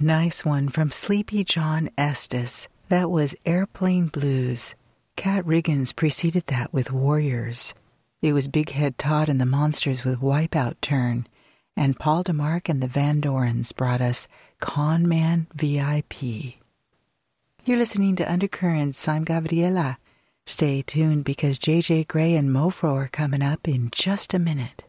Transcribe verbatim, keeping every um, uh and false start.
Nice one from Sleepy John Estes. That was Airplane Blues. Kat Riggins preceded that with Warriors. It was Big Head Todd and the Monsters with Wipeout Turn. And Paul DeMarc and the Van Dorens brought us Con Man V I P. You're listening to Undercurrents. I'm Gabriela. Stay tuned because J J Grey and Mofro are coming up in just a minute.